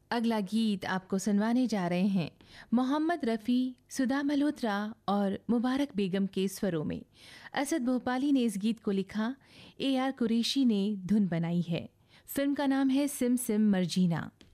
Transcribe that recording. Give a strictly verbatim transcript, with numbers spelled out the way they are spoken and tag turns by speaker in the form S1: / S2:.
S1: अगला गीत आपको सुनवाने जा रहे हैं मोहम्मद रफ़ी, सुधा मल्होत्रा और मुबारक बेगम के स्वरों में। असद भोपाली ने इस गीत को लिखा, ए आर कुरैशी ने धुन बनाई है। फिल्म का नाम है सिम सिम मर्जीना।